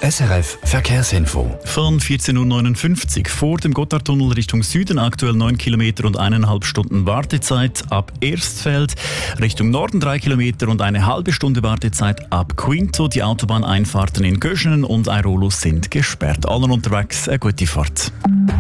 SRF Verkehrsinfo. Von 14.59 Uhr vor dem Gotthardtunnel Richtung Süden aktuell 9 Kilometer und 1,5 Stunden Wartezeit ab Erstfeld. Richtung Norden 3 Kilometer und eine halbe Stunde Wartezeit ab Quinto. Die Autobahneinfahrten in Göschenen und Airolus sind gesperrt. Allen unterwegs eine gute Fahrt.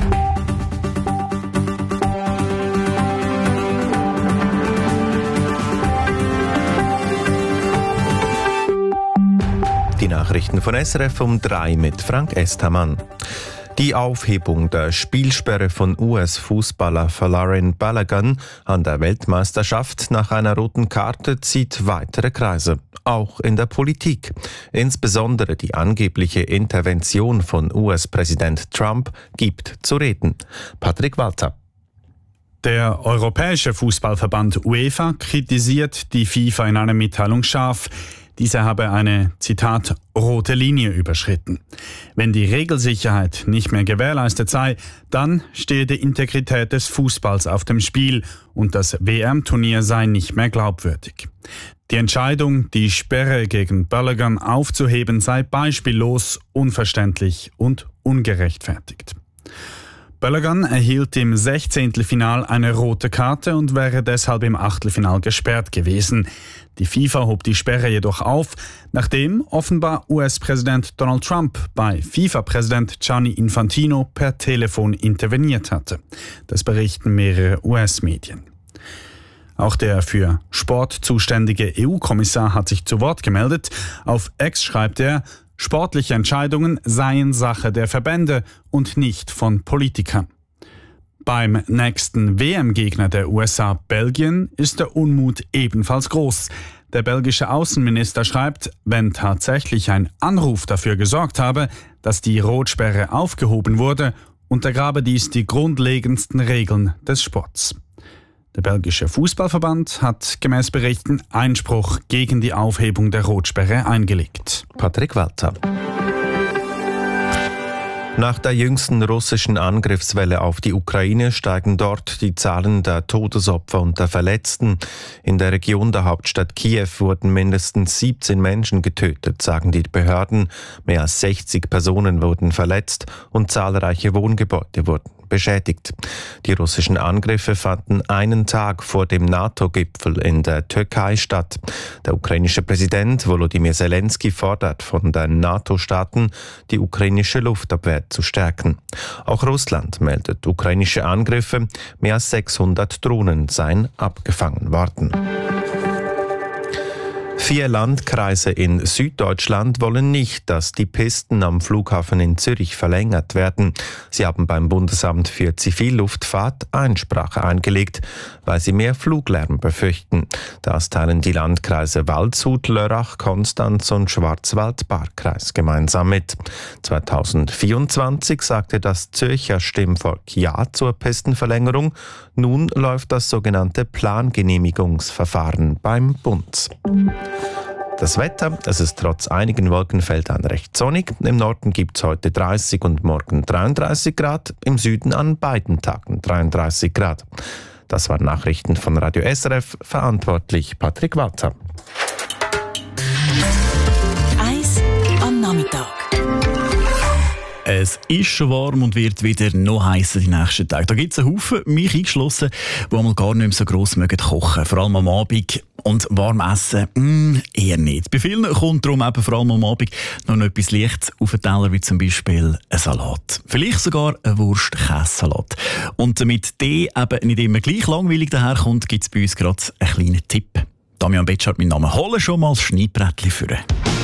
Die Nachrichten von SRF um 3 mit Frank Estamann. Die Aufhebung der Spielsperre von US-Fußballer Folarin Balogun an der Weltmeisterschaft nach einer roten Karte zieht weitere Kreise, auch in der Politik. Insbesondere die angebliche Intervention von US-Präsident Trump gibt zu reden. Patrick Walter. Der Europäische Fußballverband UEFA kritisiert die FIFA in einer Mitteilung scharf. Diese habe eine, Zitat, rote Linie überschritten. Wenn die Regelsicherheit nicht mehr gewährleistet sei, dann stehe die Integrität des Fußballs auf dem Spiel und das WM-Turnier sei nicht mehr glaubwürdig. Die Entscheidung, die Sperre gegen Balogun aufzuheben, sei beispiellos, unverständlich und ungerechtfertigt. Balogun erhielt im 16. Final eine rote Karte und wäre deshalb im Achtelfinal gesperrt gewesen. Die FIFA hob die Sperre jedoch auf, nachdem offenbar US-Präsident Donald Trump bei FIFA-Präsident Gianni Infantino per Telefon interveniert hatte. Das berichten mehrere US-Medien. Auch der für Sport zuständige EU-Kommissar hat sich zu Wort gemeldet. Auf X schreibt er: Sportliche Entscheidungen seien Sache der Verbände und nicht von Politikern. Beim nächsten WM-Gegner der USA, Belgien, ist der Unmut ebenfalls groß. Der belgische Außenminister schreibt, wenn tatsächlich ein Anruf dafür gesorgt habe, dass die Rotsperre aufgehoben wurde, untergrabe dies die grundlegendsten Regeln des Sports. Der belgische Fußballverband hat gemäß Berichten Einspruch gegen die Aufhebung der Rotsperre eingelegt. Patrick Walter. Nach der jüngsten russischen Angriffswelle auf die Ukraine steigen dort die Zahlen der Todesopfer und der Verletzten. In der Region der Hauptstadt Kiew wurden mindestens 17 Menschen getötet, sagen die Behörden. Mehr als 60 Personen wurden verletzt und zahlreiche Wohngebäude wurden beschädigt. Die russischen Angriffe fanden einen Tag vor dem NATO-Gipfel in der Türkei statt. Der ukrainische Präsident Volodymyr Zelensky fordert von den NATO-Staaten, die ukrainische Luftabwehr zu stärken. Auch Russland meldet ukrainische Angriffe. Mehr als 600 Drohnen seien abgefangen worden. 4 Landkreise in Süddeutschland wollen nicht, dass die Pisten am Flughafen in Zürich verlängert werden. Sie haben beim Bundesamt für Zivilluftfahrt Einsprache eingelegt, weil sie mehr Fluglärm befürchten. Das teilen die Landkreise Waldshut, Lörrach, Konstanz und Schwarzwald-Baar-Kreis gemeinsam mit. 2024 sagte das Zürcher Stimmvolk Ja zur Pistenverlängerung. Nun läuft das sogenannte Plangenehmigungsverfahren beim Bund. Das Wetter, es ist trotz einigen Wolkenfeldern recht sonnig. Im Norden gibt es heute 30 und morgen 33 Grad, im Süden an beiden Tagen 33 Grad. Das waren Nachrichten von Radio SRF, verantwortlich Patrick Walter. Eis am Nachmittag. Es ist schon warm und wird wieder noch heißer die nächsten Tage. Da gibt es einen Haufen, mich eingeschlossen, die einmal gar nicht mehr so gross mögen kochen. Vor allem am Abend. Und warm essen, eher nicht. Bei vielen kommt darum eben vor allem am Abend noch etwas Leichtes auf den Teller, wie zum Beispiel ein Salat. Vielleicht sogar ein Wurst-Käsesalat. Und damit der eben nicht immer gleich langweilig daherkommt, gibt es bei uns gerade einen kleinen Tipp. Damian Betschart, mein Name. Hole schon mal das Schneidbrettchen führen.